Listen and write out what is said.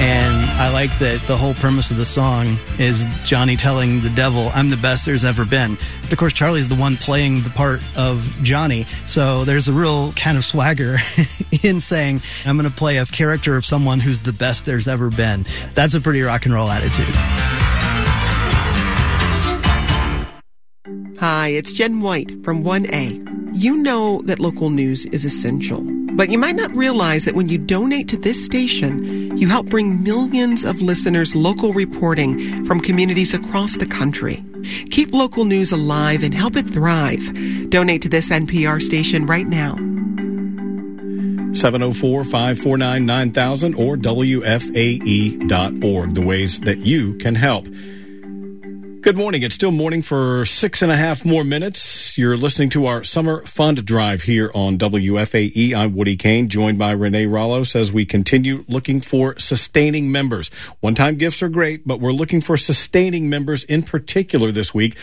And I like that the whole premise of the song is Johnny telling the devil, I'm the best there's ever been. But of course, Charlie's the one playing the part of Johnny. So there's a real kind of swagger in saying, I'm going to play a character of someone who's the best there's ever been. That's a pretty rock and roll attitude. Hi, it's Jen White from 1A. You know that local news is essential, but you might not realize that when you donate to this station, you help bring millions of listeners local reporting from communities across the country. Keep local news alive and help it thrive. Donate to this NPR station right now. 704-549-9000 or WFAE.org, the ways that you can help. Good morning. It's still morning for 6.5 more minutes. You're listening to our Summer Fund Drive here on WFAE. I'm Woody Kane, joined by Renee Rallos as we continue looking for sustaining members. One-time gifts are great, but we're looking for sustaining members in particular this week.